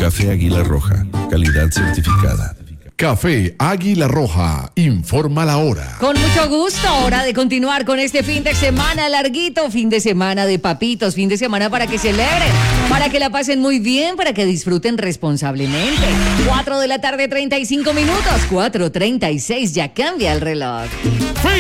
Café Águila Roja, calidad certificada. Café Águila Roja, informa la hora. Con mucho gusto, hora de continuar con este fin de semana larguito, fin de semana de papitos, fin de semana para que celebren, para que la pasen muy bien, para que disfruten responsablemente. 4 de la tarde, 35 minutos, 4:36, ya cambia el reloj. Fin